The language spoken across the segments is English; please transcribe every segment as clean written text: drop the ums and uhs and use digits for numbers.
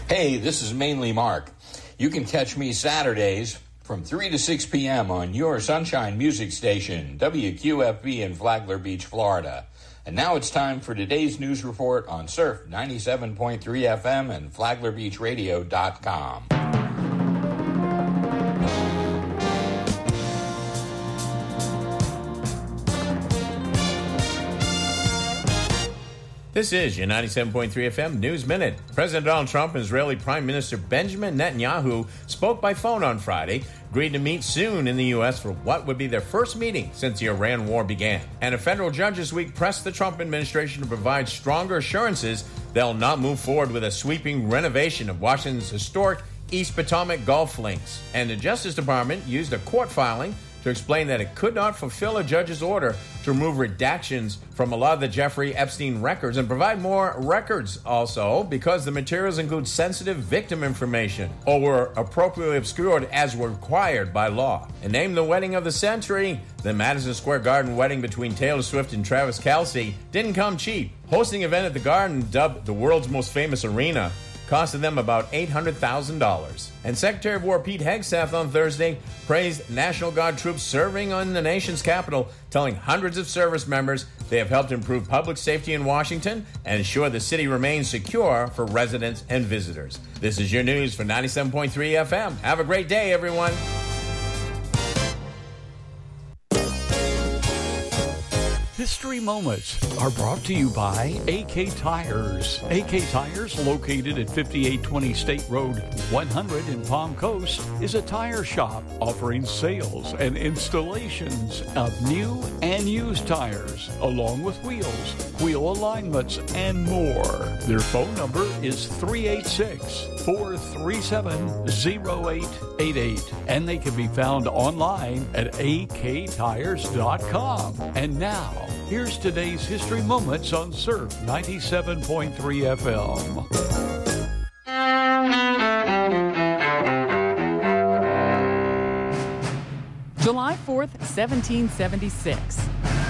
Hey, this is Mainly Mark. You can catch me Saturdays from 3 to 6 p.m. on your Sunshine Music Station, WQFB in Flagler Beach, Florida. And now it's time for today's news report on Surf 97.3 FM and FlaglerBeachRadio.com. This is your 97.3 FM News Minute. President Donald Trump and Israeli Prime Minister Benjamin Netanyahu spoke by phone on Friday, agreed to meet soon in the U.S. for what would be their first meeting since the Iran war began. And a federal judge this week pressed the Trump administration to provide stronger assurances they'll not move forward with a sweeping renovation of Washington's historic East Potomac Golf Links. And the Justice Department used a court filing to explain that it could not fulfill a judge's order to remove redactions from a lot of the Jeffrey Epstein records and provide more records also because the materials include sensitive victim information or were appropriately obscured as required by law. And named the wedding of the century, the Madison Square Garden wedding between Taylor Swift and Travis Kelce didn't come cheap. Hosting an event at the Garden, dubbed the world's most famous arena, costed them about $800,000. And Secretary of War Pete Hegseth on Thursday praised National Guard troops serving on the nation's capital, telling hundreds of service members they have helped improve public safety in Washington and ensure the city remains secure for residents and visitors. This is your news for 97.3 FM. Have a great day, everyone. History Moments are brought to you by AK Tires. AK Tires, located at 5820 State Road 100 in Palm Coast, is a tire shop offering sales and installations of new and used tires, along with wheels, wheel alignments, and more. Their phone number is 386-437-0888, and they can be found online at aktires.com. And now, here's today's History Moments on Surf 97.3 FM. July 4th, 1776.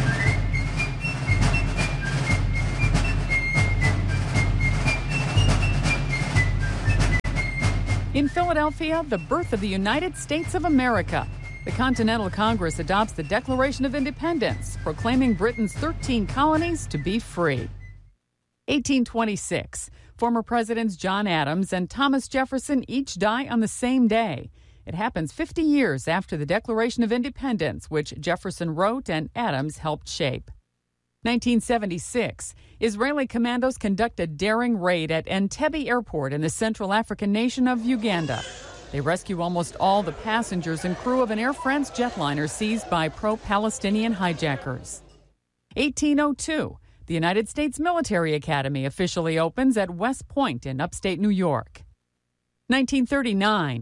In Philadelphia, the birth of the United States of America. The Continental Congress adopts the Declaration of Independence, proclaiming Britain's 13 colonies to be free. 1826. Former Presidents John Adams and Thomas Jefferson each die on the same day. It happens 50 years after the Declaration of Independence, which Jefferson wrote and Adams helped shape. 1976. Israeli commandos conduct a daring raid at Entebbe Airport in the Central African nation of Uganda. They rescue almost all the passengers and crew of an Air France jetliner seized by pro-Palestinian hijackers. 1802. The United States Military Academy officially opens at West Point in upstate New York. 1939.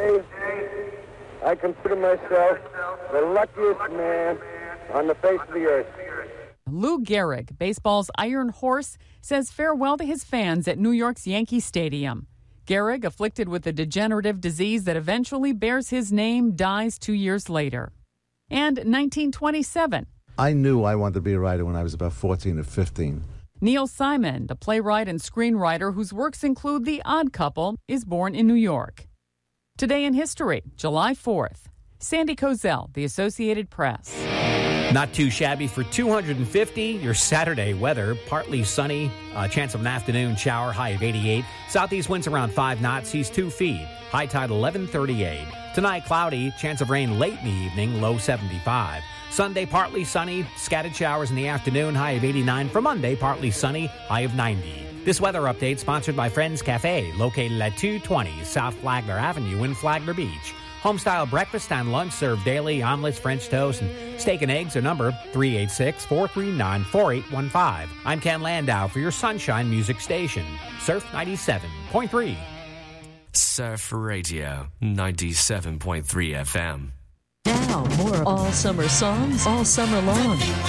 I consider myself the luckiest man on the face of the earth. Lou Gehrig, baseball's Iron Horse, says farewell to his fans at New York's Yankee Stadium. Gehrig, afflicted with a degenerative disease that eventually bears his name, dies 2 years later. And 1927. I knew I wanted to be a writer when I was about 14 or 15. Neil Simon, the playwright and screenwriter whose works include The Odd Couple, is born in New York. Today in history, July 4th. Sandy Kozel, The Associated Press. Not too shabby for 250. Your Saturday weather, partly sunny, chance of an afternoon shower, high of 88. Southeast winds around 5 knots, seas 2 feet. High tide 11:38. Tonight cloudy, chance of rain late in the evening, low 75. Sunday partly sunny, scattered showers in the afternoon, high of 89. For Monday, partly sunny, high of 90. This weather update sponsored by Friends Cafe, located at 220 South Flagler Avenue in Flagler Beach. Home-style breakfast and lunch served daily, omelets, French toast, and steak and eggs are number 386-439-4815. I'm Ken Landau for your Sunshine Music Station, Surf 97.3. Surf Radio 97.3 FM. Now, more all summer songs all summer long.